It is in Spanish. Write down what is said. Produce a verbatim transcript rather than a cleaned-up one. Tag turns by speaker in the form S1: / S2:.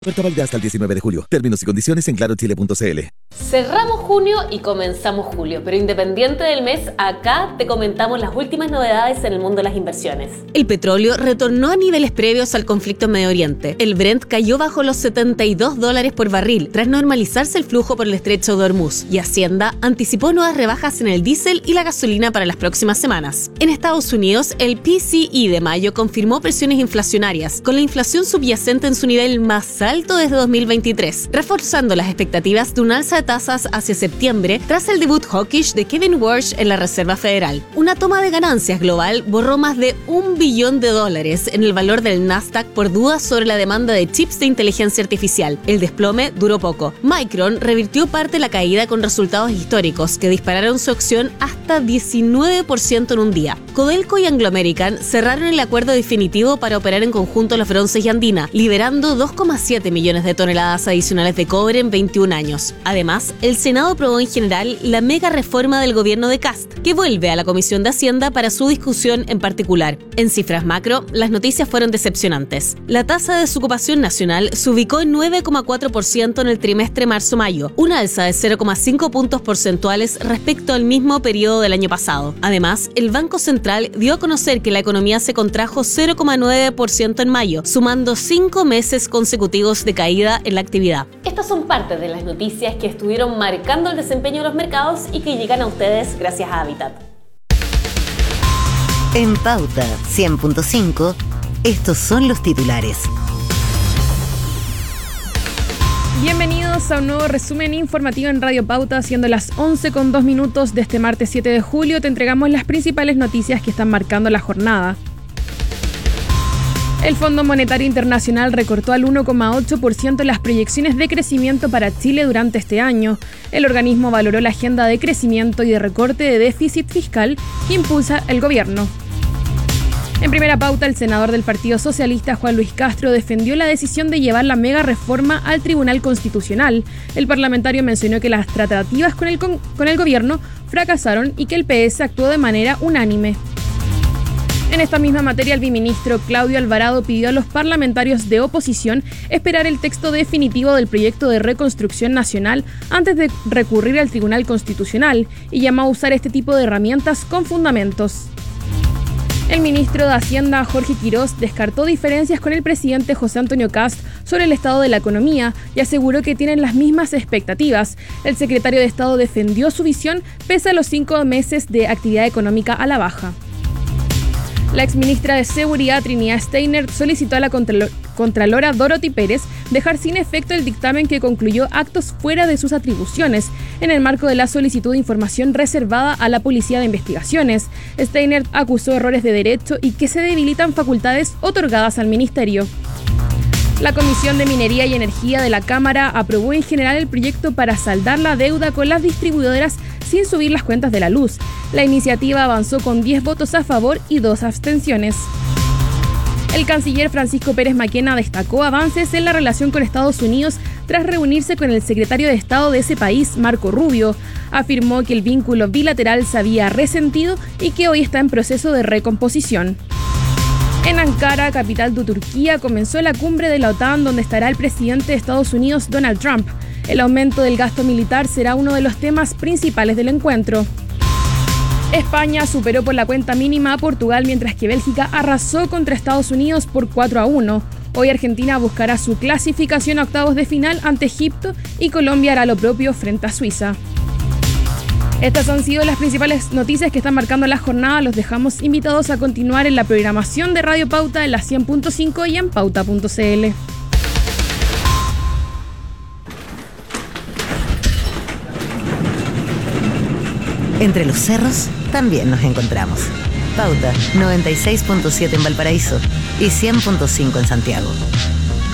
S1: Oferta válida hasta el diecinueve de julio. Términos y condiciones en claro chile punto c l.
S2: Cerramos junio y comenzamos julio, pero independiente del mes, acá te comentamos las últimas novedades en el mundo de las inversiones.
S3: El petróleo retornó a niveles previos al conflicto en Medio Oriente. El Brent cayó bajo los setenta y dos dólares por barril, tras normalizarse el flujo por el estrecho de Hormuz, y Hacienda anticipó nuevas rebajas en el diésel y la gasolina para las próximas semanas. En Estados Unidos, el P C E de mayo confirmó presiones inflacionarias, con la inflación subyacente en su nivel más alto alto desde dos mil veintitrés, reforzando las expectativas de un alza de tasas hacia septiembre tras el debut hawkish de Kevin Warsh en la Reserva Federal. Una toma de ganancias global borró más de un billón de dólares en el valor del Nasdaq por dudas sobre la demanda de chips de inteligencia artificial. El desplome duró poco. Micron revirtió parte de la caída con resultados históricos que dispararon su acción hasta diecinueve por ciento en un día. Codelco y Anglo American cerraron el acuerdo definitivo para operar en conjunto los bronces y Andina, liberando dos coma siete millones de toneladas adicionales de cobre en veintiún años. Además, el Senado aprobó en general la mega reforma del gobierno de Kast, que vuelve a la Comisión de Hacienda para su discusión en particular. En cifras macro, las noticias fueron decepcionantes. La tasa de desocupación nacional se ubicó en nueve coma cuatro por ciento en el trimestre marzo-mayo, una alza de cero coma cinco puntos porcentuales respecto al mismo periodo del año pasado. Además, el Banco Central dio a conocer que la economía se contrajo cero coma nueve por ciento en mayo, sumando cinco meses consecutivos de caída en la actividad.
S2: Estas son parte de las noticias que estuvieron marcando el desempeño de los mercados y que llegan a ustedes gracias a Habitat.
S4: En Pauta cien punto cinco, estos son los titulares.
S5: Bienvenidos a un nuevo resumen informativo en Radio Pauta, siendo las once con dos minutos de este martes siete de julio. Te entregamos las principales noticias que están marcando la jornada. El Fondo Monetario Internacional recortó al uno coma ocho por ciento las proyecciones de crecimiento para Chile durante este año. El organismo valoró la agenda de crecimiento y de recorte de déficit fiscal que impulsa el gobierno. En primera pauta, el senador del Partido Socialista, Juan Luis Castro, defendió la decisión de llevar la mega reforma al Tribunal Constitucional. El parlamentario mencionó que las tratativas con el, con, con el gobierno fracasaron y que el P S actuó de manera unánime. En esta misma materia, el viceministro Claudio Alvarado pidió a los parlamentarios de oposición esperar el texto definitivo del proyecto de reconstrucción nacional antes de recurrir al Tribunal Constitucional y llamó a usar este tipo de herramientas con fundamentos. El ministro de Hacienda, Jorge Quirós, descartó diferencias con el presidente José Antonio Kast sobre el estado de la economía y aseguró que tienen las mismas expectativas. El secretario de Estado defendió su visión pese a los cinco meses de actividad económica a la baja. La exministra de Seguridad, Trinidad Steiner, solicitó a la contralora Dorothy Pérez dejar sin efecto el dictamen que concluyó actos fuera de sus atribuciones, en el marco de la solicitud de información reservada a la Policía de Investigaciones. Steiner acusó errores de derecho y que se debilitan facultades otorgadas al ministerio. La Comisión de Minería y Energía de la Cámara aprobó en general el proyecto para saldar la deuda con las distribuidoras sin subir las cuentas de la luz. La iniciativa avanzó con diez votos a favor y dos abstenciones. El canciller Francisco Pérez Maquena destacó avances en la relación con Estados Unidos tras reunirse con el secretario de Estado de ese país, Marco Rubio. Afirmó que el vínculo bilateral se había resentido y que hoy está en proceso de recomposición. En Ankara, capital de Turquía, comenzó la cumbre de la OTAN donde estará el presidente de Estados Unidos, Donald Trump. El aumento del gasto militar será uno de los temas principales del encuentro. España superó por la cuenta mínima a Portugal, mientras que Bélgica arrasó contra Estados Unidos por cuatro a uno. Hoy Argentina buscará su clasificación a octavos de final ante Egipto y Colombia hará lo propio frente a Suiza. Estas han sido las principales noticias que están marcando la jornada. Los dejamos invitados a continuar en la programación de Radio Pauta en la cien punto cinco y en pauta punto c l.
S4: Entre los cerros también nos encontramos. Pauta noventa y seis punto siete en Valparaíso y cien punto cinco en Santiago.